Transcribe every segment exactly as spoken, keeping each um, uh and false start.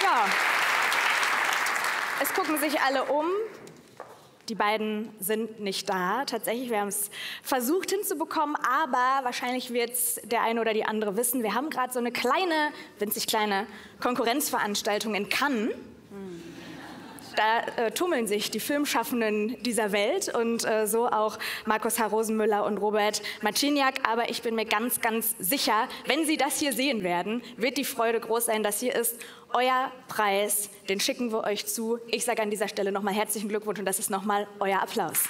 Ja. Es gucken sich alle um. Die beiden sind nicht da. Tatsächlich, wir haben es versucht hinzubekommen, aber wahrscheinlich wird es der eine oder die andere wissen. Wir haben gerade so eine kleine, winzig kleine Konkurrenzveranstaltung in Cannes. Da äh, tummeln sich die Filmschaffenden dieser Welt und äh, so auch Markus H. Rosenmüller und Robert Marciniak. Aber ich bin mir ganz, ganz sicher, wenn Sie das hier sehen werden, wird die Freude groß sein. Das hier ist euer Preis, den schicken wir euch zu. Ich sage an dieser Stelle nochmal herzlichen Glückwunsch und das ist nochmal euer Applaus.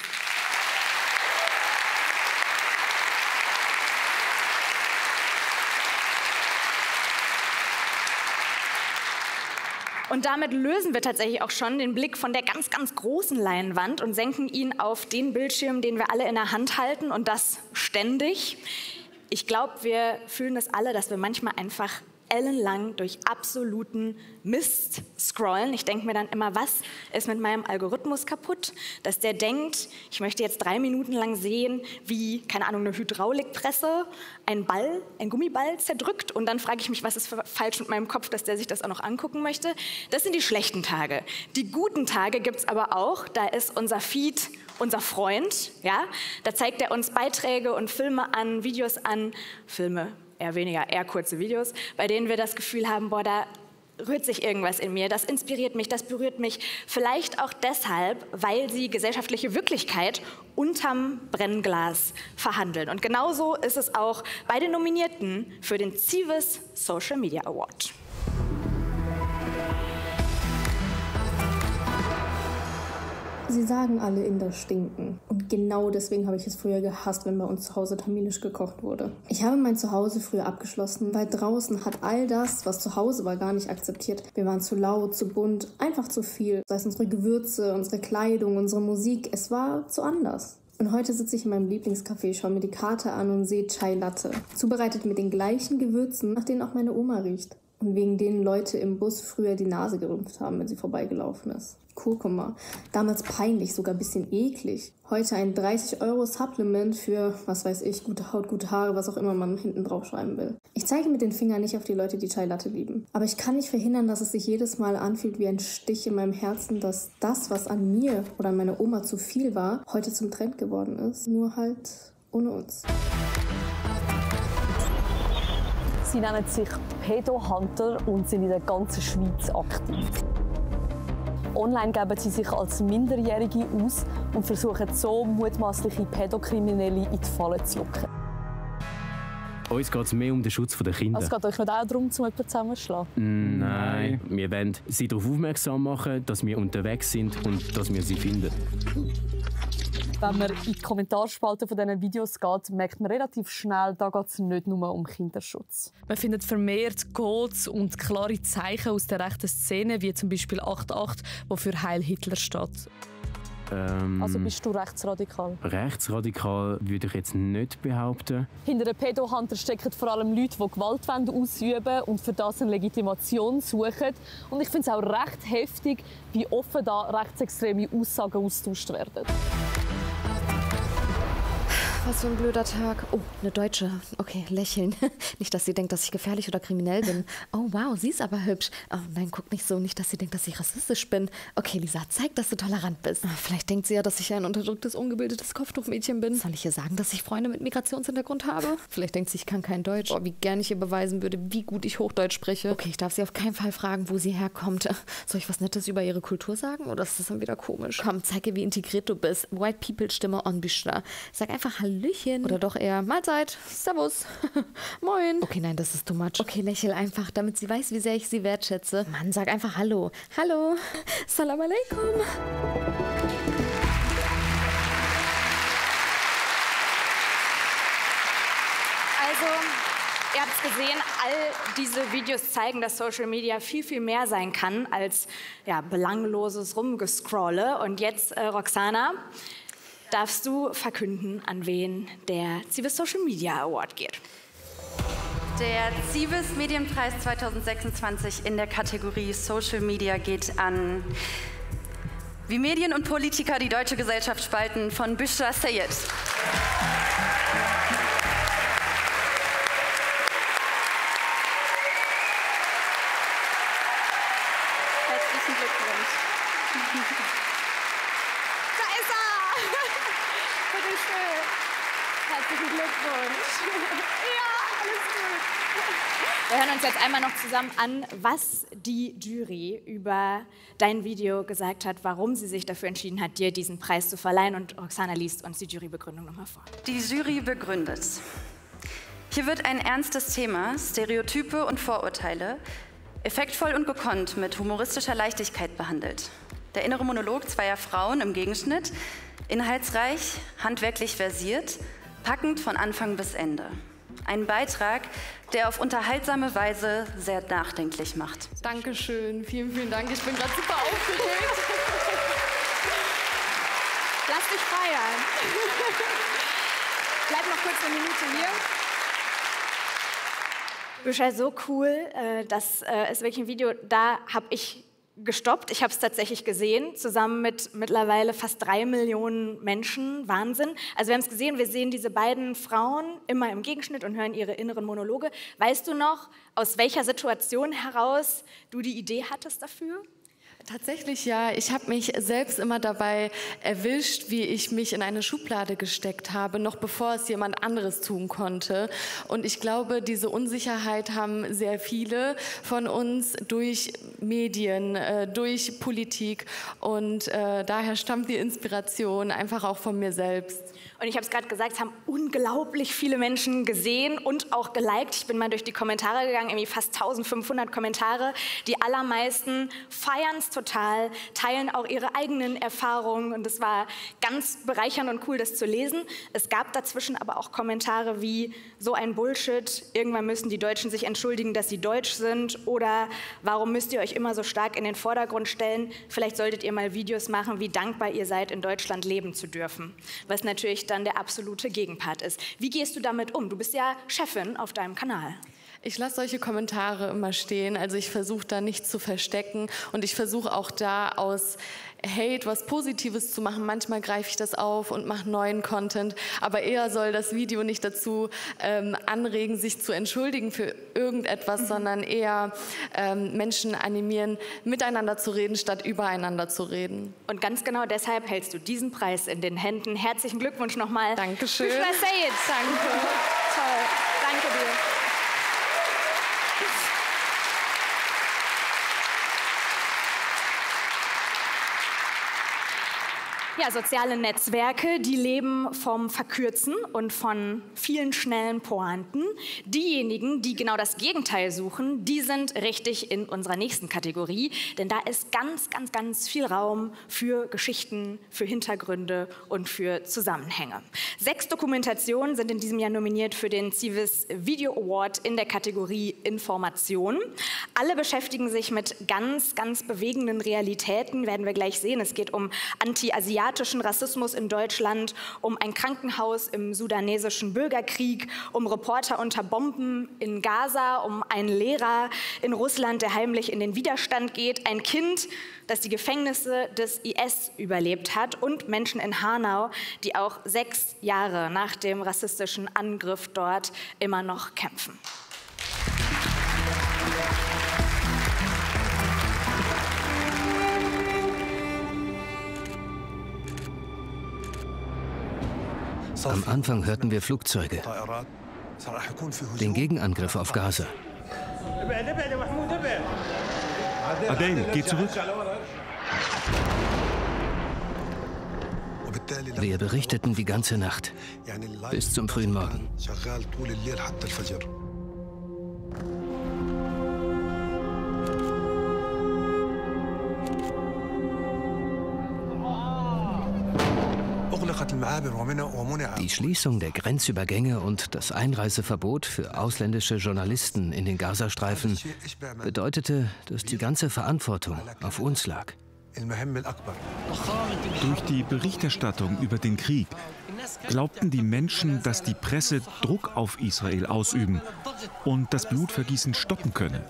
Und damit lösen wir tatsächlich auch schon den Blick von der ganz, ganz großen Leinwand und senken ihn auf den Bildschirm, den wir alle in der Hand halten und das ständig. Ich glaube, wir fühlen das alle, dass wir manchmal einfach ellenlang durch absoluten Mist scrollen. Ich denke mir dann immer, was ist mit meinem Algorithmus kaputt? Dass der denkt, ich möchte jetzt drei Minuten lang sehen, wie, keine Ahnung, eine Hydraulikpresse einen Ball, einen Gummiball zerdrückt. Und dann frage ich mich, was ist falsch mit meinem Kopf, dass der sich das auch noch angucken möchte. Das sind die schlechten Tage. Die guten Tage gibt es aber auch. Da ist unser Feed unser Freund. Ja? Da zeigt er uns Beiträge und Filme an, Videos an, Filme, eher weniger, eher kurze Videos, bei denen wir das Gefühl haben, boah, da rührt sich irgendwas in mir, das inspiriert mich, das berührt mich. Vielleicht auch deshalb, weil sie gesellschaftliche Wirklichkeit unterm Brennglas verhandeln. Und genauso ist es auch bei den Nominierten für den Civis Social Media Award. Sie sagen alle, Inder stinken. Und genau deswegen habe ich es früher gehasst, wenn bei uns zu Hause tamilisch gekocht wurde. Ich habe mein Zuhause früher abgeschlossen, weil draußen hat all das, was zu Hause war, gar nicht akzeptiert. Wir waren zu laut, zu bunt, einfach zu viel. Sei es unsere Gewürze, unsere Kleidung, unsere Musik. Es war zu anders. Und heute sitze ich in meinem Lieblingscafé, schaue mir die Karte an und sehe Chai Latte. Zubereitet mit den gleichen Gewürzen, nach denen auch meine Oma riecht. Und wegen denen Leute im Bus früher die Nase gerümpft haben, wenn sie vorbeigelaufen ist. Kurkuma. Damals peinlich, sogar ein bisschen eklig. Heute ein dreißig Euro Supplement für, was weiß ich, gute Haut, gute Haare, was auch immer man hinten drauf schreiben will. Ich zeige mit den Fingern nicht auf die Leute, die Chai Latte lieben. Aber ich kann nicht verhindern, dass es sich jedes Mal anfühlt wie ein Stich in meinem Herzen, dass das, was an mir oder an meiner Oma zu viel war, heute zum Trend geworden ist. Nur halt ohne uns. Sie nennen sich Pedo-Hunter und sind in der ganzen Schweiz aktiv. Online geben sie sich als Minderjährige aus und versuchen so mutmaßliche Pädokriminelle in die Falle zu locken. Uns geht es mehr um den Schutz der Kinder. Also es geht euch nicht auch darum, zum jemanden zusammenzuschlagen? Nein, wir wollen sie darauf aufmerksam machen, dass wir unterwegs sind und dass wir sie finden. Wenn man in die Kommentarspalte von diesen Videos geht, merkt man relativ schnell, da geht es nicht nur um Kinderschutz. Man findet vermehrt Codes und klare Zeichen aus der rechten Szene, wie zum Beispiel acht acht, wo für Heil Hitler steht. Ähm, also bist du rechtsradikal? Rechtsradikal würde ich jetzt nicht behaupten. Hinter den Pedo-Hunter stecken vor allem Leute, die Gewalt ausüben und für das eine Legitimation suchen. Und ich finde es auch recht heftig, wie offen da rechtsextreme Aussagen austauscht werden. Was für ein blöder Tag. Oh, eine Deutsche. Okay, lächeln. Nicht, dass sie denkt, dass ich gefährlich oder kriminell bin. Oh, wow, sie ist aber hübsch. Oh nein, guck nicht so. Nicht, dass sie denkt, dass ich rassistisch bin. Okay, Lisa, zeig, dass du tolerant bist. Vielleicht denkt sie ja, dass ich ein unterdrücktes, ungebildetes Kopftuchmädchen bin. Soll ich ihr sagen, dass ich Freunde mit Migrationshintergrund habe? Vielleicht denkt sie, ich kann kein Deutsch. Oh, wie gern ich ihr beweisen würde, wie gut ich Hochdeutsch spreche. Okay, ich darf sie auf keinen Fall fragen, wo sie herkommt. Soll ich was Nettes über ihre Kultur sagen? Oder ist das dann wieder komisch? Komm, zeig ihr, wie integriert du bist. White People Stimme on Büchner. Sag einfach Hallo. Hallöchen. Oder doch eher Mahlzeit, Servus, Moin. Okay, nein, das ist too much. Okay, lächel einfach, damit sie weiß, wie sehr ich sie wertschätze. Mann, sag einfach Hallo. Hallo. Salam alaikum. Also, ihr habt es gesehen, all diese Videos zeigen, dass Social Media viel, viel mehr sein kann als ja, belangloses Rumgescrolle. Und jetzt, äh, Roxana, darfst du verkünden, an wen der Civis Social Media Award geht. Der Civis Medienpreis zweitausendsechsundzwanzig in der Kategorie Social Media geht an Wie Medien und Politiker die deutsche Gesellschaft spalten von Bishra Sayed. Herzlichen Glückwunsch. Da ist er! Bitte schön. Herzlichen Glückwunsch. Ja, alles gut. Wir hören uns jetzt einmal noch zusammen an, was die Jury über dein Video gesagt hat, warum sie sich dafür entschieden hat, dir diesen Preis zu verleihen. Und Roxana liest uns die Jurybegründung nochmal vor. Die Jury begründet. Hier wird ein ernstes Thema, Stereotype und Vorurteile, effektvoll und gekonnt mit humoristischer Leichtigkeit behandelt. Der innere Monolog zweier Frauen im Gegenschnitt, inhaltsreich, handwerklich versiert, packend von Anfang bis Ende. Ein Beitrag, der auf unterhaltsame Weise sehr nachdenklich macht. Dankeschön, vielen, vielen Dank. Ich bin gerade super aufgeregt. Lass dich feiern. Bleib noch kurz eine Minute hier. Büscha, so cool, das ist wirklich ein Video, da habe ich gestoppt. Ich habe es tatsächlich gesehen, zusammen mit mittlerweile fast drei Millionen Menschen. Wahnsinn. Also wir haben es gesehen, wir sehen diese beiden Frauen immer im Gegenschnitt und hören ihre inneren Monologe. Weißt du noch, aus welcher Situation heraus du die Idee hattest dafür? Tatsächlich ja. Ich habe mich selbst immer dabei erwischt, wie ich mich in eine Schublade gesteckt habe, noch bevor es jemand anderes tun konnte. Und ich glaube, diese Unsicherheit haben sehr viele von uns durch Medien, äh, durch Politik. Und äh, daher stammt die Inspiration einfach auch von mir selbst. Und ich habe es gerade gesagt, es haben unglaublich viele Menschen gesehen und auch geliked. Ich bin mal durch die Kommentare gegangen, irgendwie fast eintausendfünfhundert Kommentare. Die allermeisten feiern es total, teilen auch ihre eigenen Erfahrungen. Und es war ganz bereichernd und cool, das zu lesen. Es gab dazwischen aber auch Kommentare wie, so ein Bullshit, irgendwann müssen die Deutschen sich entschuldigen, dass sie deutsch sind. Oder warum müsst ihr euch immer so stark in den Vordergrund stellen? Vielleicht solltet ihr mal Videos machen, wie dankbar ihr seid, in Deutschland leben zu dürfen. Was natürlich dann der absolute Gegenpart ist. Wie gehst du damit um? Du bist ja Chefin auf deinem Kanal. Ich lasse solche Kommentare immer stehen, also ich versuche da nichts zu verstecken und ich versuche auch da aus Hate was Positives zu machen. Manchmal greife ich das auf und mache neuen Content, aber eher soll das Video nicht dazu ähm, anregen, sich zu entschuldigen für irgendetwas, mhm. sondern eher ähm, Menschen animieren, miteinander zu reden, statt übereinander zu reden. Und ganz genau deshalb hältst du diesen Preis in den Händen. Herzlichen Glückwunsch nochmal. Dankeschön. Büchler Sayed. Danke. Toll. Danke dir. Ja, soziale Netzwerke, die leben vom Verkürzen und von vielen schnellen Pointen. Diejenigen, die genau das Gegenteil suchen, die sind richtig in unserer nächsten Kategorie. Denn da ist ganz, ganz, ganz viel Raum für Geschichten, für Hintergründe und für Zusammenhänge. Sechs Dokumentationen sind in diesem Jahr nominiert für den Civis Video Award in der Kategorie Information. Alle beschäftigen sich mit ganz, ganz bewegenden Realitäten, werden wir gleich sehen. Es geht um anti-asiatische Rassismus in Deutschland, um ein Krankenhaus im sudanesischen Bürgerkrieg, um Reporter unter Bomben in Gaza, um einen Lehrer in Russland, der heimlich in den Widerstand geht, ein Kind, das die Gefängnisse des I S überlebt hat und Menschen in Hanau, die auch sechs Jahre nach dem rassistischen Angriff dort immer noch kämpfen. Am Anfang hörten wir Flugzeuge, den Gegenangriff auf Gaza. Adel, geh zurück. Wir berichteten die ganze Nacht, bis zum frühen Morgen. Die Schließung der Grenzübergänge und das Einreiseverbot für ausländische Journalisten in den Gazastreifen bedeutete, dass die ganze Verantwortung auf uns lag. Durch die Berichterstattung über den Krieg glaubten die Menschen, dass die Presse Druck auf Israel ausüben und das Blutvergießen stoppen könne.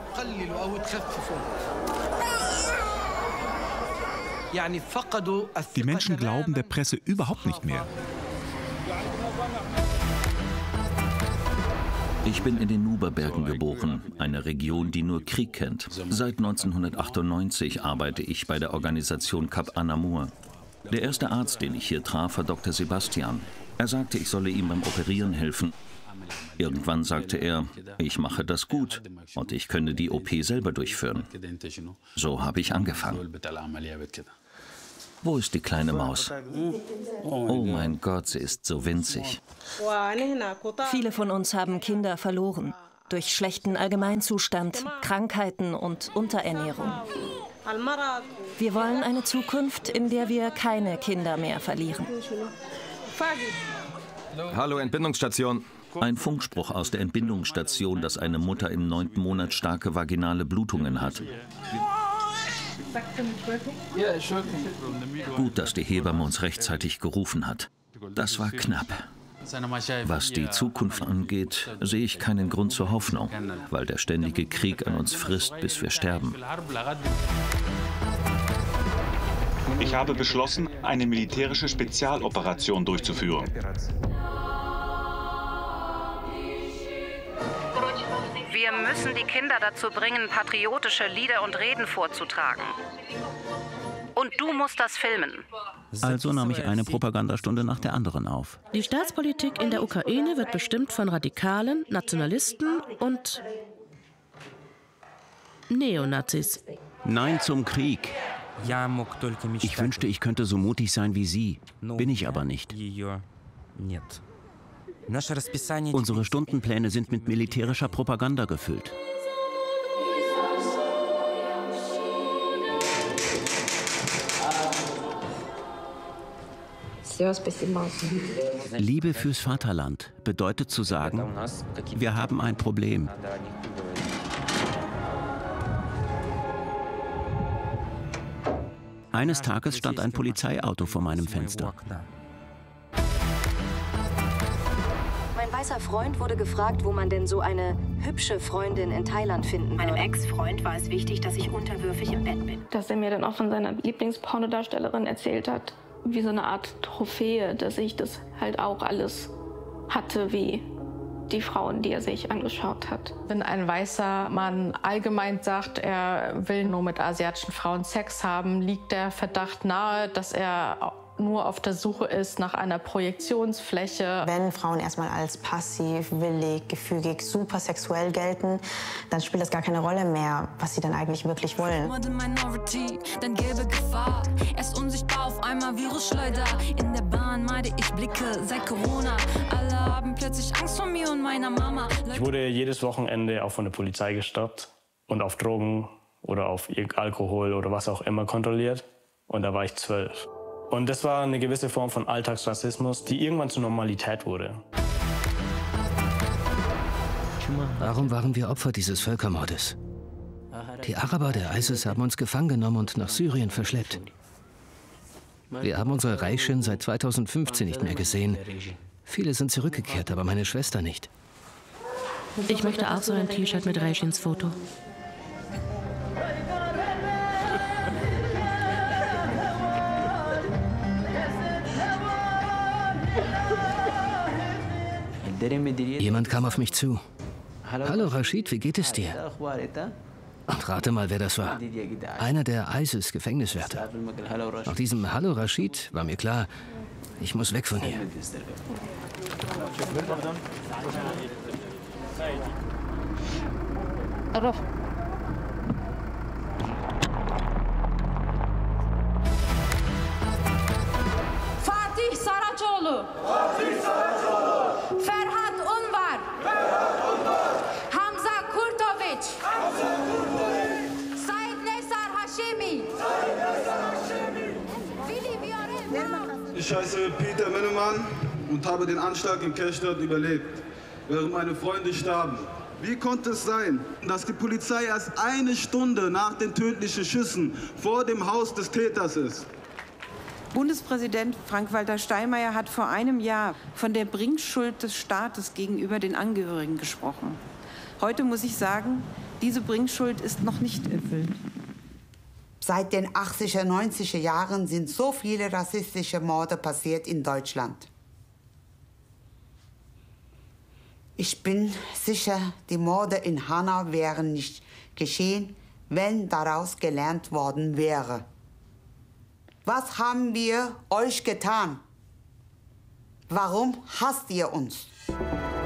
Die Menschen glauben der Presse überhaupt nicht mehr. Ich bin in den Nuba-Bergen geboren, eine Region, die nur Krieg kennt. Seit neunzehnhundertachtundneunzig arbeite ich bei der Organisation Kap Anamur. Der erste Arzt, den ich hier traf, war Doktor Sebastian. Er sagte, ich solle ihm beim Operieren helfen. Irgendwann sagte er, ich mache das gut und ich könne die O P selber durchführen. So habe ich angefangen. Wo ist die kleine Maus? Oh mein Gott, sie ist so winzig. Viele von uns haben Kinder verloren. Durch schlechten Allgemeinzustand, Krankheiten und Unterernährung. Wir wollen eine Zukunft, in der wir keine Kinder mehr verlieren. Hallo, Entbindungsstation. Ein Funkspruch aus der Entbindungsstation, dass eine Mutter im neunten Monat starke vaginale Blutungen hat. Gut, dass die Hebamme uns rechtzeitig gerufen hat. Das war knapp. Was die Zukunft angeht, sehe ich keinen Grund zur Hoffnung, weil der ständige Krieg an uns frisst, bis wir sterben. Ich habe beschlossen, eine militärische Spezialoperation durchzuführen. Wir müssen die Kinder dazu bringen, patriotische Lieder und Reden vorzutragen. Und du musst das filmen. Also nahm ich eine Propagandastunde nach der anderen auf. Die Staatspolitik in der Ukraine wird bestimmt von Radikalen, Nationalisten und Neonazis. Nein zum Krieg. Ich wünschte, ich könnte so mutig sein wie Sie. Bin ich aber nicht. Unsere Stundenpläne sind mit militärischer Propaganda gefüllt. Liebe fürs Vaterland bedeutet zu sagen, wir haben ein Problem. Eines Tages stand ein Polizeiauto vor meinem Fenster. Mein weißer Freund wurde gefragt, wo man denn so eine hübsche Freundin in Thailand finden würde. Meinem Ex-Freund war es wichtig, dass ich unterwürfig im Bett bin. Dass er mir dann auch von seiner Lieblingspornodarstellerin erzählt hat, wie so eine Art Trophäe, dass ich das halt auch alles hatte wie die Frauen, die er sich angeschaut hat. Wenn ein weißer Mann allgemein sagt, er will nur mit asiatischen Frauen Sex haben, liegt der Verdacht nahe, dass er nur auf der Suche ist nach einer Projektionsfläche. Wenn Frauen erstmal als passiv, willig, gefügig, super sexuell gelten, dann spielt das gar keine Rolle mehr, was sie dann eigentlich wirklich wollen. Dann gäbe Gefahr. Erst unsichtbar, auf einmal Virusschleuder. In der Bahn meide ich Blicke seit Corona. Alle haben plötzlich Angst vor mir und meiner Mama. Ich wurde jedes Wochenende auch von der Polizei gestoppt und auf Drogen oder auf Alkohol oder was auch immer kontrolliert. Und da war ich zwölf. Und das war eine gewisse Form von Alltagsrassismus, die irgendwann zur Normalität wurde. Warum waren wir Opfer dieses Völkermordes? Die Araber der ISIS haben uns gefangen genommen und nach Syrien verschleppt. Wir haben unsere Reichen seit zweitausendfünfzehn nicht mehr gesehen. Viele sind zurückgekehrt, aber meine Schwester nicht. Ich möchte auch so ein T-Shirt mit Reichins Foto. Jemand kam auf mich zu. Hallo Rashid, wie geht es dir? Und rate mal, wer das war. Einer der ISIS-Gefängniswärter. Nach diesem Hallo Rashid war mir klar, ich muss weg von hier. Fatih Saraçoğlu. Fatih Saraçoğlu. Ferhat Unvar. Ferhat Unvar. Hamza Kurtovic. Hamza Kurtovic. Said Nesar Hashemi. Said Nesar Hashemi. Willi Viorel. Ich heiße Peter Mennemann und habe den Anschlag in Kerstadt überlebt, während meine Freunde starben. Wie konnte es sein, dass die Polizei erst eine Stunde nach den tödlichen Schüssen vor dem Haus des Täters ist? Bundespräsident Frank-Walter Steinmeier hat vor einem Jahr von der Bringschuld des Staates gegenüber den Angehörigen gesprochen. Heute muss ich sagen, diese Bringschuld ist noch nicht erfüllt. Seit den achtziger, neunziger Jahren sind so viele rassistische Morde passiert in Deutschland. Ich bin sicher, die Morde in Hanau wären nicht geschehen, wenn daraus gelernt worden wäre. Was haben wir euch getan? Warum hasst ihr uns?